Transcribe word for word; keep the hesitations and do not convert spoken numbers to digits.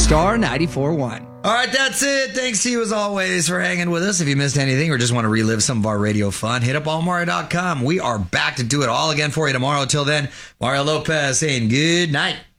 Star ninety-four point one. All right, that's it. Thanks to you as always for hanging with us. If you missed anything or just want to relive some of our radio fun, hit up all mario dot com. We are back to do it all again for you tomorrow. Till then, Mario Lopez saying good night.